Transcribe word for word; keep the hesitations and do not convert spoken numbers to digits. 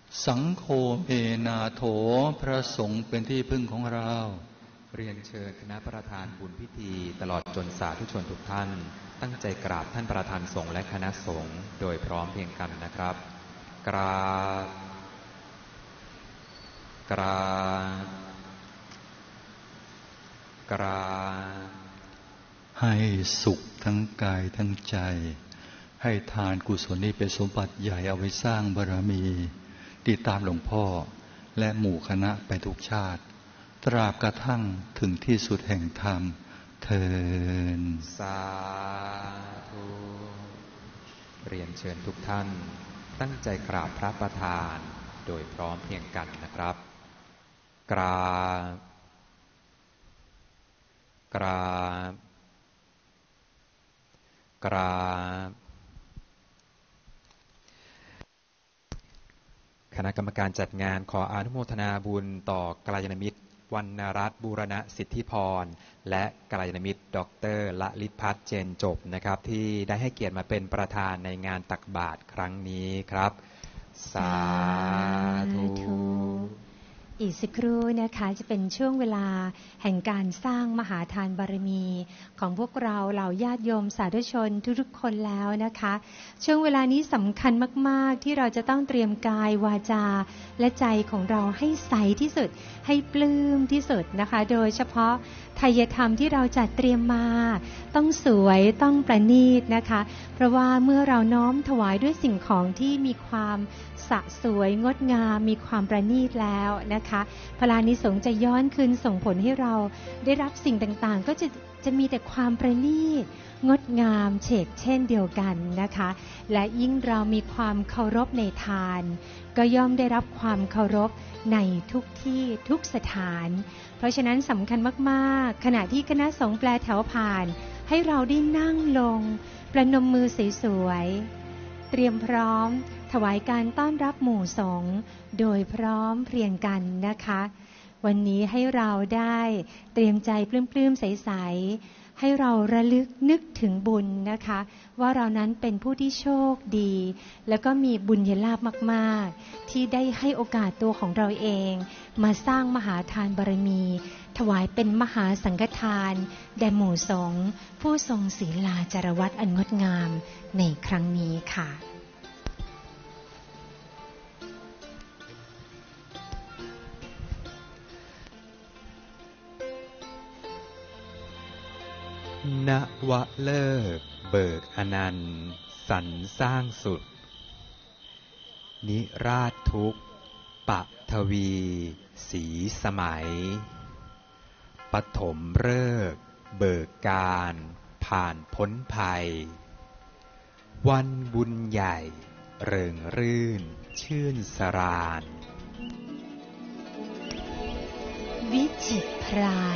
สังโฆเมนาโถพระสงฆ์เป็นที่พึ่งของเราเรียนเชิญคณะประธานบุญพิธีตลอดจนสาธุชนทุกท่านตั้งใจกราบท่านประธานสงฆ์และคณะสงฆ์โดยพร้อมเพรียงกันนะครับกราบกราบกราบให้สุขทั้งกายทั้งใจให้ทานกุศลนี้เป็นสมบัติใหญ่เอาไว้สร้างบารมีติดตามหลวงพ่อและหมู่คณะไปทุกชาติตราบกระทั่งถึงที่สุดแห่งธรรมเทอญสาธุเรียนเชิญทุกท่านตั้งใจกราบพระประธานโดยพร้อมเพรียงกันนะครับกราบกราบกราบคณะกรรมการจัดงานขออนุโมทนาบุญต่อกัลยาณมิตรวรรณรัตน์บูรณสิทธิพรและกัลยาณมิตรดร.ละลิพัฒน์เจนจบนะครับที่ได้ให้เกียรติมาเป็นประธานในงานตักบาตรครั้งนี้ครับสาธุอีกสักครู่นะคะจะเป็นช่วงเวลาแห่งการสร้างมหาทานบารมีของพวกเราเหล่าญาติโยมสาธุชนทุกๆคนแล้วนะคะช่วงเวลานี้สำคัญมากๆที่เราจะต้องเตรียมกายวาจาและใจของเราให้ใสที่สุดให้ปลื้มที่สุดนะคะโดยเฉพาะไทยธรรมที่เราจัดเตรียมมาต้องสวยต้องประณีตนะคะเพราะว่าเมื่อเราน้อมถวายด้วยสิ่งของที่มีความสะสวยงดงามมีความประณีตแล้วนะคะพลานิสงส์จะย้อนคืนส่งผลให้เราได้รับสิ่งต่างๆก็จะจะมีแต่ความประณีตงดงามเฉกเช่นเดียวกันนะคะและยิ่งเรามีความเคารพในทานก็ย่อมได้รับความเคารพในทุกที่ทุกสถานเพราะฉะนั้นสำคัญมากๆขณะที่คณะสงฆ์แปลแถวผ่านให้เราได้นั่งลงประนมมือสวยๆเตรียมพร้อมถวายการต้อนรับหมู่สงฆ์โดยพร้อมเพรียงกันนะคะวันนี้ให้เราได้เตรียมใจปลื้มๆใสๆให้เราระลึกนึกถึงบุญนะคะว่าเรานั้นเป็นผู้ที่โชคดีแล้วก็มีบุญญาลาภมากๆที่ได้ให้โอกาสตัวของเราเองมาสร้างมหาทานบารมีถวายเป็นมหาสังฆทานแด่หมู่สงฆ์ผู้ทรงศีลาจารวัตรอันงดงามในครั้งนี้ค่ะณวะเลิกเบิกอนันต์สรรสร้างสุดนิราชทุกข์ปะทวีสีสมัยปฐมฤกษ์เบิกการผ่านพ้นภัยวันบุญใหญ่เริงรื่นชื่นสราญวิจิตรพราย